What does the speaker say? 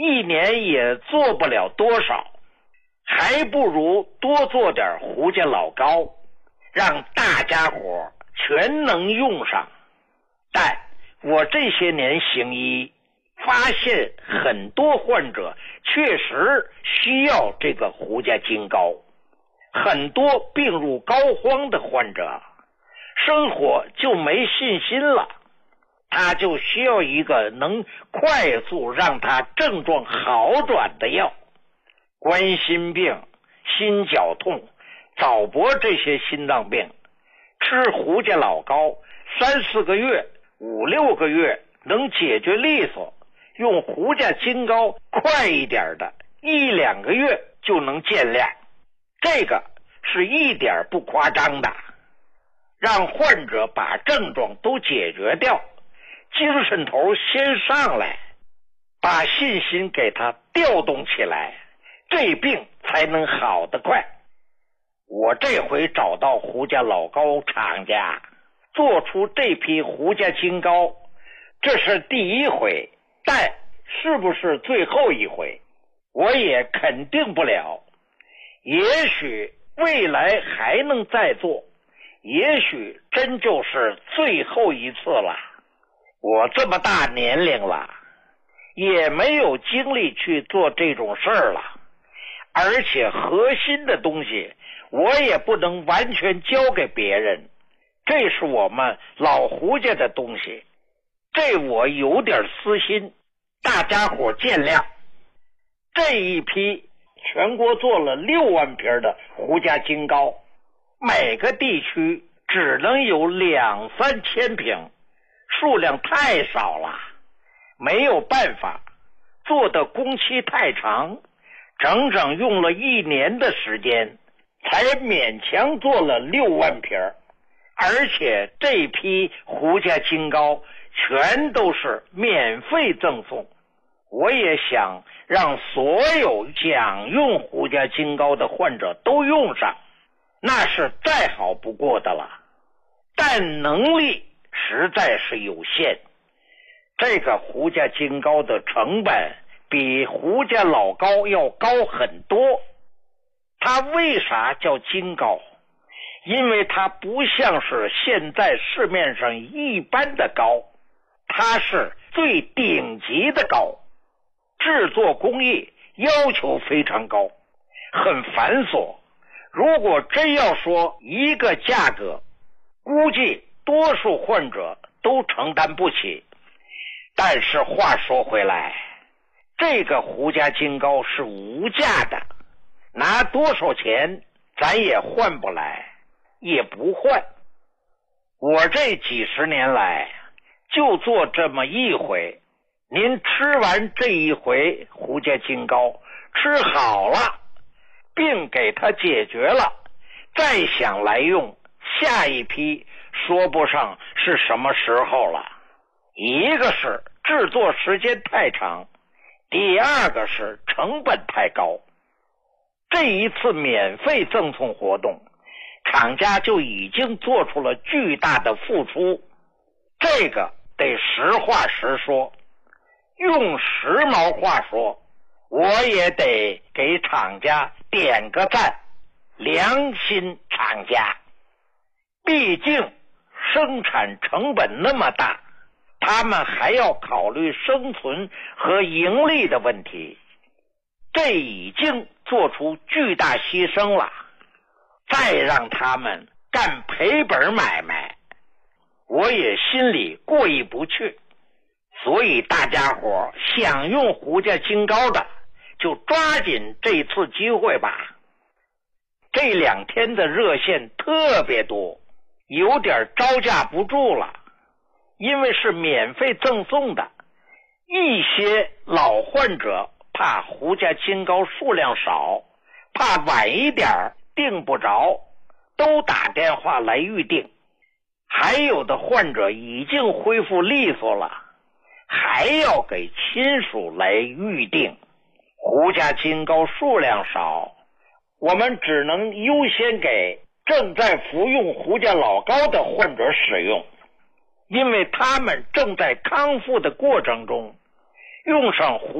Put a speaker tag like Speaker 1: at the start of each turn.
Speaker 1: 一年也做不了多少，还不如多做点胡家老膏，让大家伙全能用上。但我这些年行医，发现很多患者确实需要这个胡家金膏。很多病入膏肓的患者，生活就没信心了，他就需要一个能快速让他症状好转的药。冠心病、心绞痛、早搏这些心脏病，吃胡家老膏3-4个月、5-6个月能解决利索，用胡家金膏快一点的1-2个月就能见亮。这个是一点不夸张的，让患者把症状都解决掉，精神头先上来，把信心给他调动起来，这病才能好得快。我这回找到胡家老膏厂家，做出这批胡家金膏，这是第一回，但是不是最后一回，我也肯定不了。也许未来还能再做，也许真就是最后一次了。我这么大年龄了，也没有精力去做这种事儿了，而且核心的东西我也不能完全交给别人，这是我们老胡家的东西，这我有点私心，大家伙见谅。这一批全国做了6万瓶的胡家金膏，每个地区只能有2-3千瓶，数量太少了，没有办法，做的工期太长，整整用了1年的时间才勉强做了6万瓶，而且这批胡家金膏全都是免费赠送。我也想让所有想用胡家金膏的患者都用上，那是再好不过的了，但能力实在是有限。这个胡家金膏的成本比胡家老膏要高很多。它为啥叫金膏？因为它不像是现在市面上一般的膏，它是最顶级的膏，制作工艺要求非常高，很繁琐。如果真要说一个价格，估计多数患者都承担不起。但是话说回来，这个胡家金膏是无价的，拿多少钱咱也换不来，也不换。我这几十年来就做这么一回，您吃完这一回胡家金膏，吃好了，病给它解决了，再想来用下一批，说不上是什么时候了。一个是制作时间太长，第二个是成本太高。这一次免费赠送活动，厂家就已经做出了巨大的付出，这个得实话实说，用时髦话说，我也得给厂家点个赞，良心厂家。毕竟生产成本那么大，他们还要考虑生存和盈利的问题，这已经做出巨大牺牲了，再让他们干赔本买卖，我也心里过意不去。所以大家伙想用胡家金膏的，就抓紧这次机会吧。这2天的热线特别多，有点招架不住了，因为是免费赠送的。一些老患者怕胡家金膏数量少，怕晚一点订不着，都打电话来预定。还有的患者已经恢复利索了，还要给亲属来预定。胡家金膏数量少，我们只能优先给正在服用胡家老膏的患者使用，因为他们正在康复的过程中，用上胡